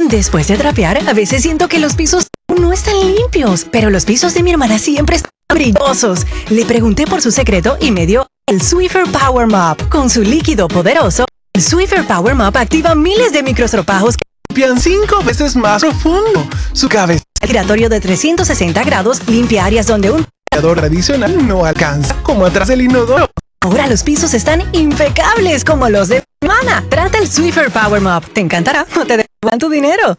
Después de trapear, a veces siento que los pisos no están limpios, pero los pisos de mi hermana siempre están brillosos. Le pregunté por su secreto y me dio el Swiffer Power Mop. Con su líquido poderoso, el Swiffer Power Mop activa miles de microstropajos que limpian 5 veces más profundo. Su cabeza giratorio de 360 grados limpia áreas donde un limpiador tradicional no alcanza, como atrás del inodoro. Ahora los pisos están impecables como los de mi hermana. Trata el Swiffer Power Mop. Te encantará o te devuelvan tu dinero.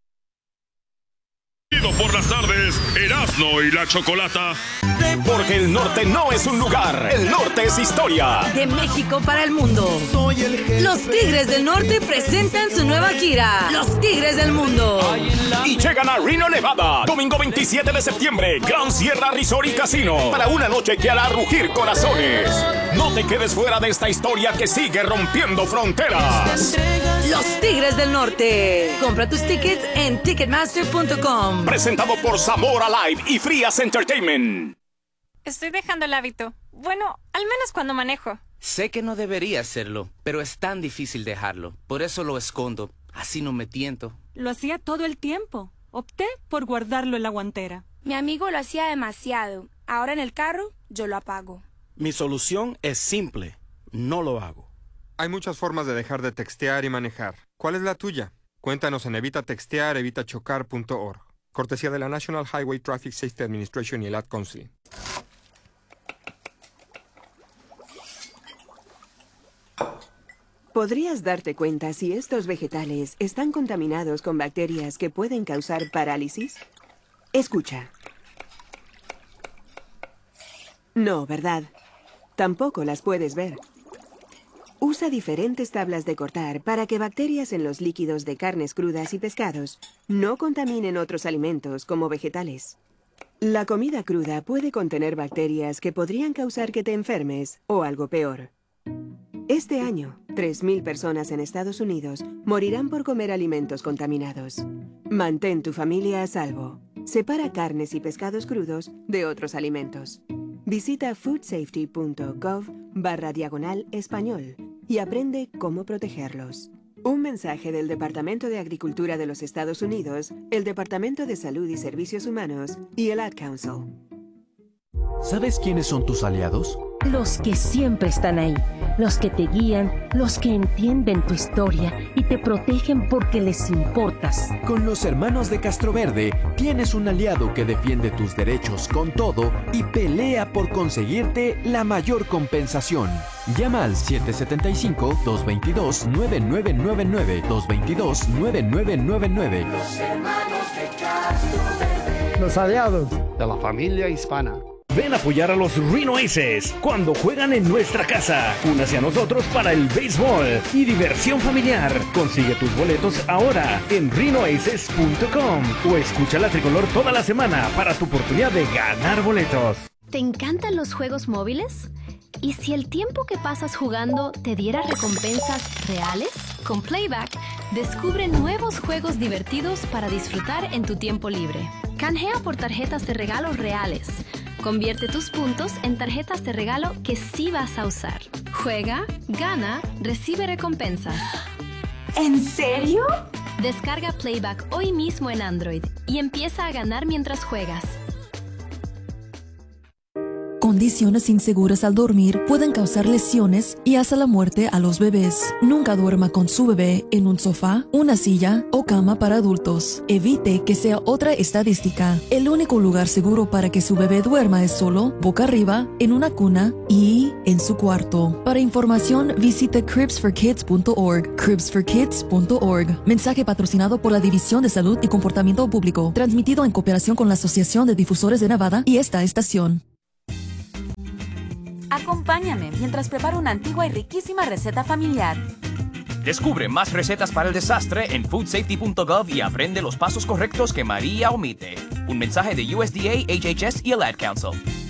Por las tardes, Erasmo y la Chocolata. Porque el norte no es un lugar, el norte es historia. De México para el mundo. Los Tigres del Norte presentan su nueva gira. Los Tigres del Mundo. Y llegan a Reno, Nevada. Domingo 27 de septiembre. Gran Sierra Resort y Casino. Para una noche que hará rugir corazones. No te quedes fuera de esta historia que sigue rompiendo fronteras. Los Tigres del Norte. Compra tus tickets en Ticketmaster.com. Presentado por Zamora Live y Frias Entertainment. Estoy dejando el hábito. Bueno, al menos cuando manejo. Sé que no debería hacerlo, pero es tan difícil dejarlo. Por eso lo escondo. Así no me tiento. Lo hacía todo el tiempo. Opté por guardarlo en la guantera. Mi amigo lo hacía demasiado. Ahora en el carro, yo lo apago. Mi solución es simple. No lo hago. Hay muchas formas de dejar de textear y manejar. ¿Cuál es la tuya? Cuéntanos en evitatextear.evitachocar.org. Cortesía de la National Highway Traffic Safety Administration y el Ad Council. ¿Podrías darte cuenta si estos vegetales están contaminados con bacterias que pueden causar parálisis? Escucha. No, ¿verdad? Tampoco las puedes ver. Usa diferentes tablas de cortar para que bacterias en los líquidos de carnes crudas y pescados no contaminen otros alimentos como vegetales. La comida cruda puede contener bacterias que podrían causar que te enfermes o algo peor. Este año, 3,000 personas en Estados Unidos morirán por comer alimentos contaminados. Mantén tu familia a salvo. Separa carnes y pescados crudos de otros alimentos. Visita foodsafety.gov/español y aprende cómo protegerlos. Un mensaje del Departamento de Agricultura de los Estados Unidos, el Departamento de Salud y Servicios Humanos y el Ad Council. ¿Sabes quiénes son tus aliados? Los que siempre están ahí, los que te guían, los que entienden tu historia y te protegen porque les importas. Con los hermanos de Castroverde tienes un aliado que defiende tus derechos con todo y pelea por conseguirte la mayor compensación. Llama al 775-222-9999, 222-9999. Los hermanos de Castroverde. Los aliados de la familia hispana. Ven a apoyar a los Reno Aces cuando juegan en nuestra casa. Únase a nosotros para el béisbol y diversión familiar. Consigue tus boletos ahora en renoaces.com o escucha la tricolor toda la semana para tu oportunidad de ganar boletos. ¿Te encantan los juegos móviles? ¿Y si el tiempo que pasas jugando te diera recompensas reales? Con Playback, descubre nuevos juegos divertidos para disfrutar en tu tiempo libre. Canjea por tarjetas de regalo reales. Convierte tus puntos en tarjetas de regalo que sí vas a usar. Juega, gana, recibe recompensas. ¿En serio? Descarga Playback hoy mismo en Android y empieza a ganar mientras juegas. Condiciones inseguras al dormir pueden causar lesiones y hasta la muerte a los bebés. Nunca duerma con su bebé en un sofá, una silla o cama para adultos. Evite que sea otra estadística. El único lugar seguro para que su bebé duerma es solo, boca arriba, en una cuna y en su cuarto. Para información, visite cribsforkids.org. cribsforkids.org. Mensaje patrocinado por la División de Salud y Comportamiento Público. Transmitido en cooperación con la Asociación de Difusores de Nevada y esta estación. Acompáñame mientras preparo una antigua y riquísima receta familiar. Descubre más recetas para el desastre en foodsafety.gov y aprende los pasos correctos que María omite. Un mensaje de USDA, HHS y el Ad Council.